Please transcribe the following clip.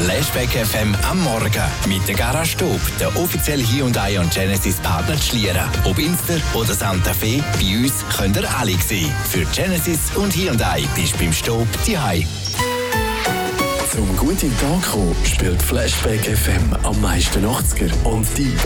Flashback FM am Morgen mit der Garage Stub, der offizielle Hyundai und Genesis Partner zu Schlieren. Ob Inster oder Santa Fe, bei uns könnt ihr alle sehen. Für Genesis und Hyundai bist du beim Stub daheim. Zum guten Tag kommen spielt Flashback FM am meisten 80er und die